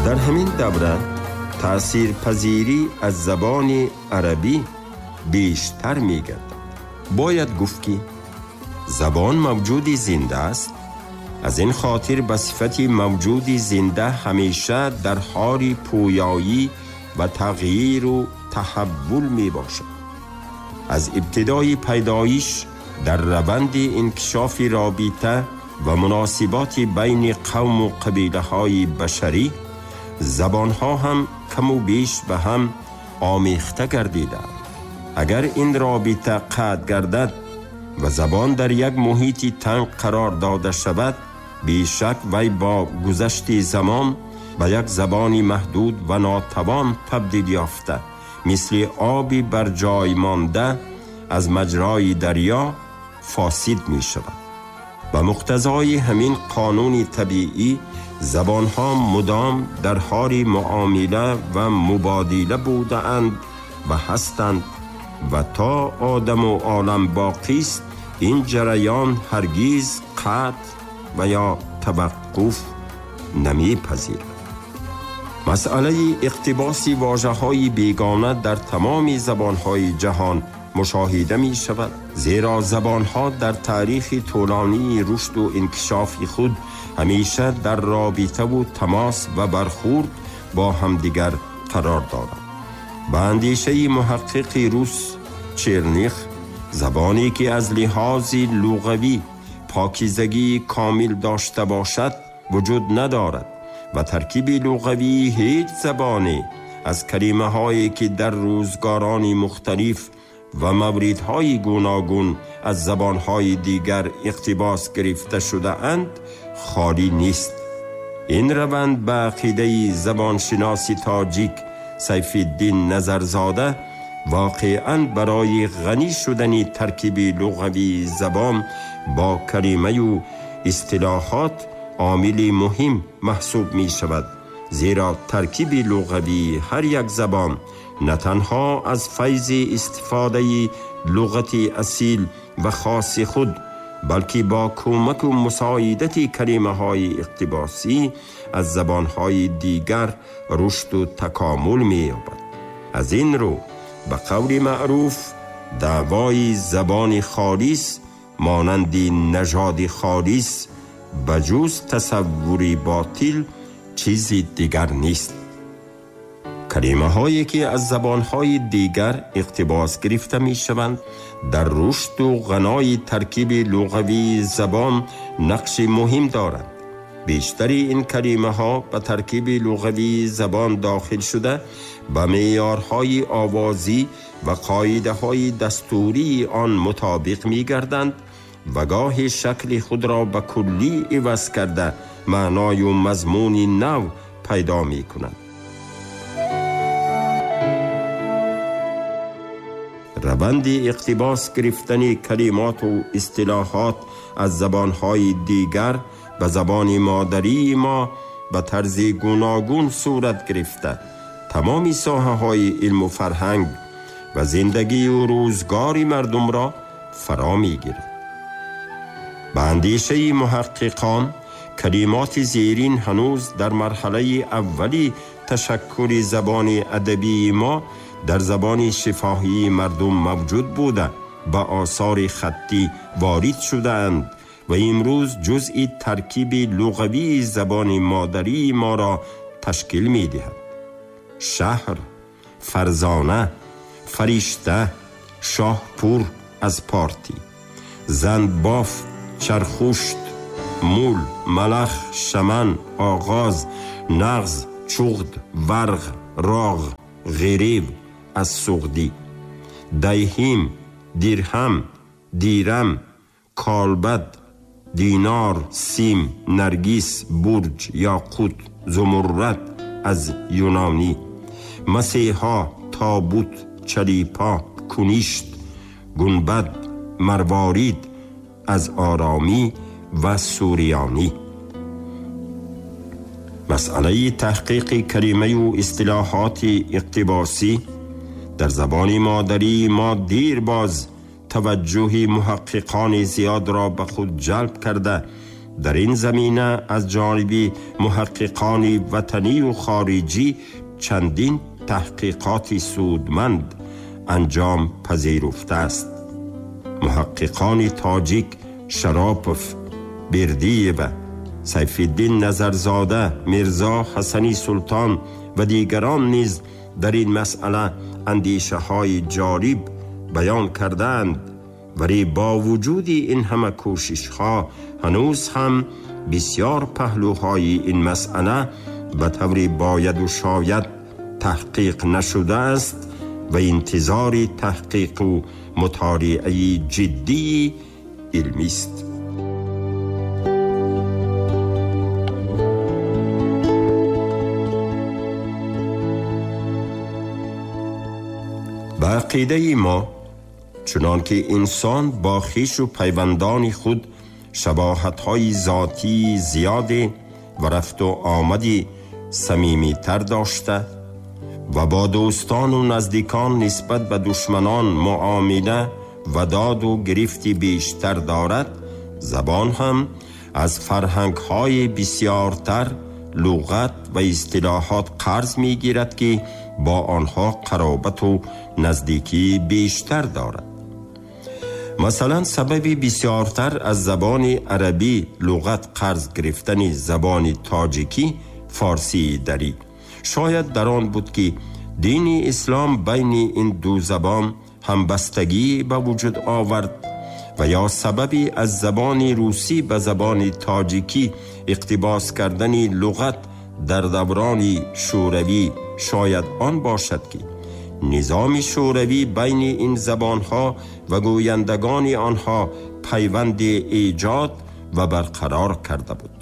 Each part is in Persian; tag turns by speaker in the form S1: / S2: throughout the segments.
S1: در همین دوره تأثیر پذیری از زبان عربی بیشتر می‌گردد. باید گفت که زبان موجودی زنده است. از این خاطر به صفت موجودی زنده همیشه در حال پویایی و تغییر و تحول می باشد. از ابتدای پیدایش در روند انکشاف رابطه و مناسبات بین قوم و قبیله های بشری، زبان ها هم کم و بیش به هم آمیخته گردیده. اگر این رابطه قطع گردد و زبان در یک محیط تنگ قرار داده شود، بیشک وی با گذشت زمان به یک زبان محدود و ناتوان تبدیل یافته، مثل آبی بر جای مانده از مجرای دریا فاسد می شود. به مقتضای همین قانون طبیعی، زبانها مدام در حال معامله و مبادله بودند و هستند و تا آدم و عالم باقی است این جریان هرگز قطع و یا توقف نمی پذیرد. مسئله اقتباس واژه‌های بیگانه در تمام زبان‌های جهان مشاهده می شود، زیرا زبان‌ها در تاریخ طولانی رشد و انکشاف خود همیشه در رابطه و تماس و برخورد با همدیگر قرار دارند. به اندیشه محقق روس چرنیخ، زبانی که از لحاظ لغوی پاکیزگی کامل داشته باشد وجود ندارد و ترکیب لغوی هیچ زبانی از کلمه هایی که در روزگاران مختلف و موردهای گوناگون از زبانهای دیگر اقتباس گرفته شده اند خالی نیست. این روند به عقیده زبانشناس تاجیک سیف الدین نظرزاده واقعاً برای غنی شدن ترکیب لغوی زبان با کلمه و اصطلاحات عامل مهم محسوب می شود، زیرا ترکیب لغوی هر یک زبان نه تنها از فیض استفاده لغت اصیل و خاص خود، بلکه با کمک و مساعدت کلمه های اقتباسی از زبان های دیگر رشد و تکامل می یابد. از این رو به قول معروف دعوای زبان خالص مانند نژاد خالص بجز تصوری باطل چیزی دیگر نیست. کلمه هایی که از زبان های دیگر اقتباس گرفته می شوند در رشد و غنای ترکیب لغوی زبان نقش مهم دارند. بیشتر این کلمه ها به ترکیب لغوی زبان داخل شده به معیارهای آوازی و قاعده های دستوری آن مطابق می گردند و گاه شکل خود را به کلی عوض کرده معنای و مضمون نو پیدا می کنند. روند اقتباس گرفتن کلمات و اصطلاحات از زبانهای دیگر به زبان مادری ما به طرز گوناگون صورت گرفته تمامی ساحه‌های علم و فرهنگ و زندگی و روزگار مردم را فرا می‌گیرد. به اندیشه محققان کلمات زیرین هنوز در مرحله اولی تشکل زبان ادبی ما در زبان شفاهی مردم موجود بوده به آثار خطی وارد شدند و امروز جزئی ترکیب لغوی زبان مادری ما را تشکیل می دهد. شهر، فرزانه، فرشته، شاهپور از پارتی، زندباف، چرخوشت، مول، ملخ، شمن، آغاز، نغز، چغد، ورغ، راغ، غریب از سغدی، دیهیم، درهم، دیرم، کالبد، دینار، سیم، نرگس، برج، یاقوت، زمرد از یونانی، مسیحا، تابوت، چلیپا، کنیشت، گنبد، مروارید از آرامی و سوریانی. مسئله تحقیق کلمه و اصطلاحات اقتباسی در زبان مادری ما دیر باز توجه محققان زیاد را به خود جلب کرده در این زمینه از جانب محققان وطنی و خارجی چندین تحقیقات سودمند انجام پذیرفته است. محققان تاجیک شراپوف، بردیو، سیف الدین نظرزاده، میرزا حسنی سلطان و دیگران نیز در این مسئله اندیشه های جالب بیان کردند، ولی با وجود این همه کوشش ها هنوز هم بسیار پهلوهای این مسئله به طور باید و شاید تحقیق نشده است و انتظار تحقیق و مطالعه جدی علمی است. به عقیده ما چنان که انسان با خویش و پیوندان خود شباهت‌های ذاتی زیاده و رفت و آمدی صمیمی‌تر داشته و با دوستان و نزدیکان نسبت به دشمنان معامله و داد و گرفتی بیشتر دارد، زبان هم از فرهنگ‌های بسیارتر لغت و اصطلاحات قرض می‌گیرد که با آنها قرابت و نزدیکی بیشتر دارد. مثلا سبب بسیارتر از زبان عربی لغت قرض گرفتن زبان تاجیکی فارسی داری شاید در آن بود که دین اسلام بین این دو زبان همبستگی به وجود آورد و یا سببی از زبان روسی به زبان تاجیکی اقتباس کردن لغت در دوران شوروی شاید آن باشد که نظام شوروی بین این زبانها و گویندگان آنها پیوند ایجاد و برقرار کرده بود.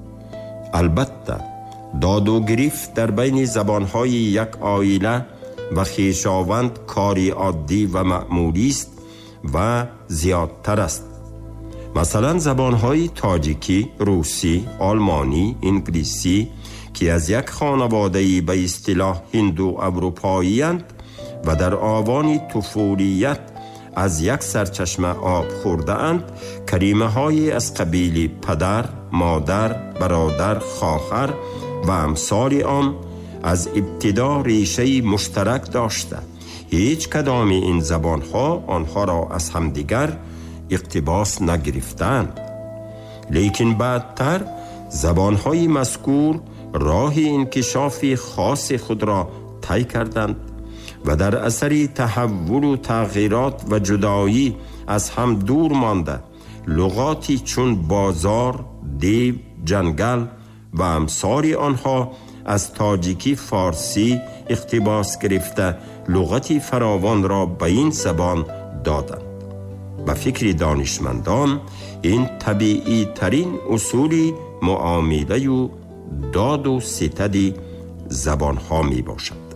S1: البته داد و گرفت در بین زبانهای یک عائله و خویشاوند کاری عادی و معمولی است و زیادتر است. مثلا زبانهای تاجیکی، روسی، آلمانی، انگلیسی که از یک خانواده به اصطلاح هندو اروپایی اند و در آوان طفولیت از یک سرچشمه آب خورده اند، کلمه های از قبیل پدر، مادر، برادر، خواهر و امثال آن از ابتدا ریشه مشترک داشته. هیچ کدام این زبانها آنها را از همدیگر اقتباس نگرفتند، لیکن بعدتر زبانهای مذکور راه انکشاف خاص خود را طی کردند و در اثر تحول و تغییرات و جدایی از هم دور مانده لغاتی چون بازار، دیو، جنگل و امثال آنها از تاجیکی فارسی اقتباس گرفته لغتی فراوان را به این زبان دادند. به فکر دانشمندان این طبیعی ترین اصول معامله و داد و ستد زبان ها می باشد.